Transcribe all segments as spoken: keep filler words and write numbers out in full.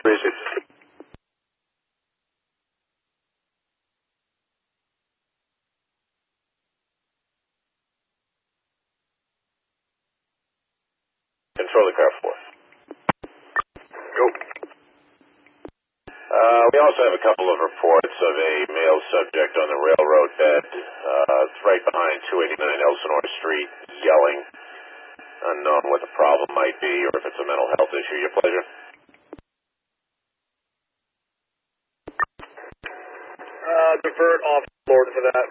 Basic. Control the car four. Go. Uh, we also have a couple of reports of a male subject on the railroad bed. Uh, it's right behind two eighty-nine Elsinore Street, yelling. Unknown what the problem might be or if it's a mental health issue. Your pleasure. Uh, divert off Lord for that.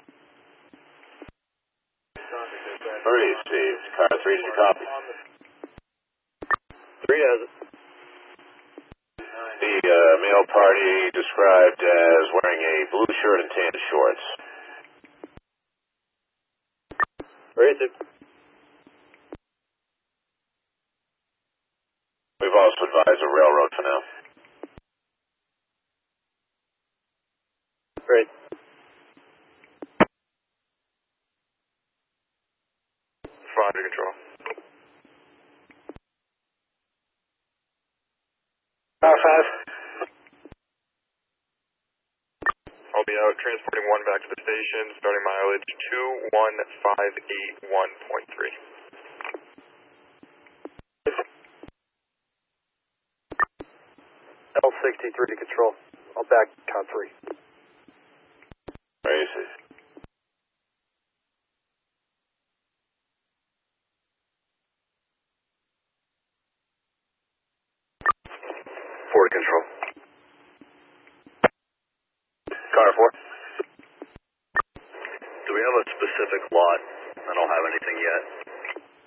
Received. Car three, did you copy? Three has it. The uh, male party described as wearing a blue shirt and tan shorts. Received. We've also advised a railroad for now. Great. Five to control. Power five. I'll be out transporting one back to the station, starting mileage two one five eight one point three. L sixty-three to control. I'll back count three. Racist. Four to control. Car four. Do we have a specific lot? I don't have anything yet.